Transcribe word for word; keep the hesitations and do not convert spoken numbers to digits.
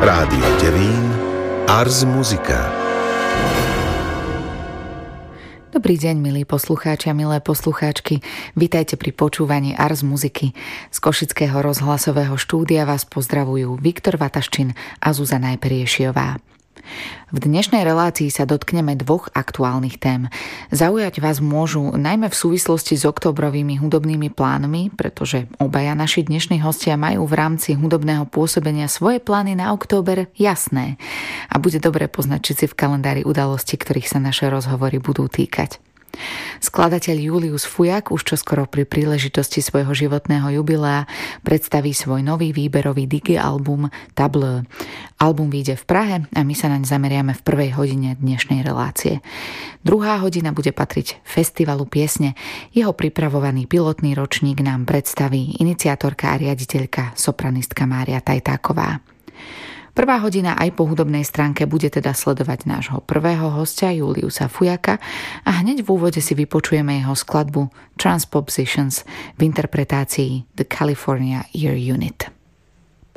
Rádio Devín, Ars Musica. Dobrý deň, milí poslucháči a milé poslucháčky. Vítajte pri počúvaní Ars Musiky. Z Košického rozhlasového štúdia vás pozdravujú Viktor Vataščin a Zuzana Periešiová. V dnešnej relácii sa dotkneme dvoch aktuálnych tém. Zaujať vás môžu najmä v súvislosti s októbrovými hudobnými plánmi, pretože obaja naši dnešní hostia majú v rámci hudobného pôsobenia svoje plány na október jasné. A bude dobre poznať, či si v kalendári udalosti, ktorých sa naše rozhovory budú týkať. Skladateľ Julius Fujak už čoskoro pri príležitosti svojho životného jubilea predstaví svoj nový výberový digi album Tableau. Album vyjde v Prahe a my sa naň zameriame v prvej hodine dnešnej relácie. Druhá hodina bude patriť festivalu piesne. Jeho pripravovaný pilotný ročník nám predstaví iniciátorka a riaditeľka sopranistka Mária Tajtáková. Prvá hodina aj po hudobnej stránke bude teda sledovať nášho prvého hostia Juliusa Fujaka a hneď v úvode si vypočujeme jeho skladbu Transpositions v interpretácii The California Ear Unit.